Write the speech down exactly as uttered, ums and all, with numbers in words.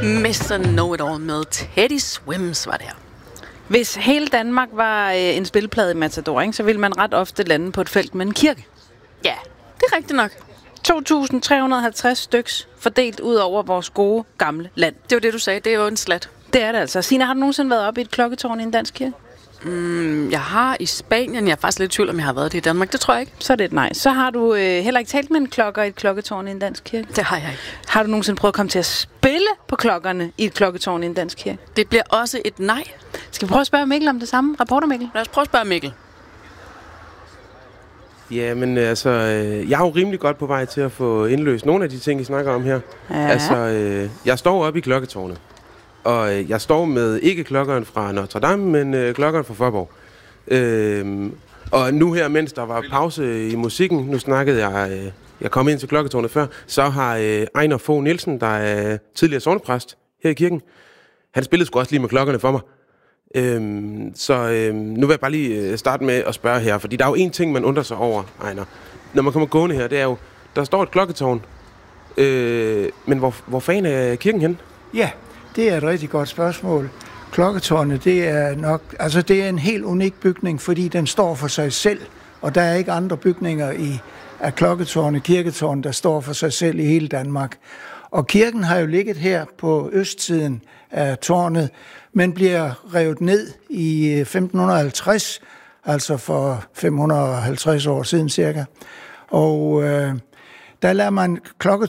mister Know-It-All med Teddy Swims var det her. Hvis hele Danmark var øh, en spilplade i Matador, ikke, så ville man ret ofte lande på et felt med en kirke. Ja, det er rigtigt nok. to tusind tre hundrede og halvtreds styks fordelt ud over vores gode, gamle land. Det var det, du sagde. Det er jo en slat. Det er det altså. Sina, har du nogensinde været oppe i et klokketårn i en dansk kirke? Mm, jeg har i Spanien. Jeg er faktisk lidt i tvivl, om jeg har været det i Danmark. Det tror jeg ikke. Så er det et nej. Så har du øh, heller ikke talt med en klokker i et klokketårn i en dansk kirke? Det har jeg ikke. Har du nogensinde prøvet at komme til at spille på klokkerne i et klokketårn i en dansk kirke? Det bliver også et nej. Skal vi prøve at spørge Mikkel om det samme? Reporter Mikkel? Lad os prøve at spørge Mikkel. Ja, men altså, øh, jeg er jo rimelig godt på vej til at få indløst nogle af de ting, I snakker om her. Ja. Altså, øh, jeg står oppe i klokketårnet, og øh, jeg står med ikke klokkeren fra Notre Dame, men øh, klokkeren fra Faaborg. Øh, og nu her, mens der var pause i musikken, nu snakkede jeg, øh, jeg kom ind til klokketårnet før, så har øh, Ejner Fogh Nielsen, der er tidligere sognepræst her i kirken, han spillede sgu også lige med klokkerne for mig. Øhm, så øhm, nu vil jeg bare lige starte med at spørge her, fordi der er jo en ting, man undrer sig over, Ejner. Når man kommer gående her, det er jo, der står et klokketårn, øh, men hvor, hvor fanden er kirken henne? Ja, det er et rigtig godt spørgsmål. Klokketårnet, det er nok, altså det er en helt unik bygning, fordi den står for sig selv, og der er ikke andre bygninger i af klokketårnet, kirketårnet, der står for sig selv i hele Danmark. Og kirken har jo ligget her på østsiden af tårnet, men bliver revet ned i femten halvtreds, altså for fem hundrede og halvtreds år siden cirka. Og øh, der lader man klokke,